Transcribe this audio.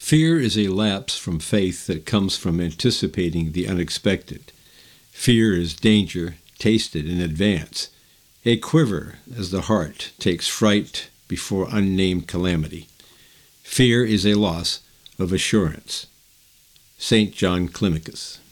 Fear is a lapse from faith that comes from anticipating the unexpected. Fear is danger tasted in advance, a quiver as the heart takes fright before unnamed calamity. Fear is a loss of assurance. St. John Climacus.